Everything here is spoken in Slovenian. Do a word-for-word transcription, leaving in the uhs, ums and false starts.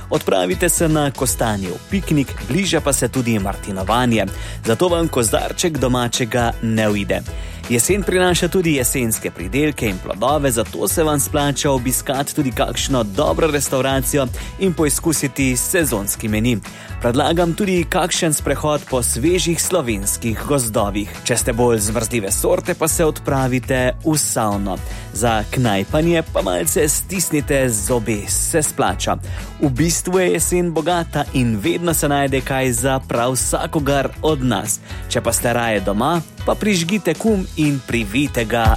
Odpravite se na kostanjev piknik, bliža pa se tudi martinovanje, zato vam kozarček domačega ne uide. Jesen prinaša tudi jesenske pridelke in plodove, zato se vam splača obiskati tudi kakšno dobro restauracijo in poizkusiti sezonski meni. Predlagam tudi kakšen sprehod po svežih slovenskih gozdovih. Če ste bolj zmrzljive sorte, pa se odpravite v savno. Za knajpanje pa malce stisnite zobe, se splača. V bistvu je jesen bogata in vedno se najde kaj za prav vsakogar od nas. Če pa ste raje doma, pa prižgite kum in privijte ga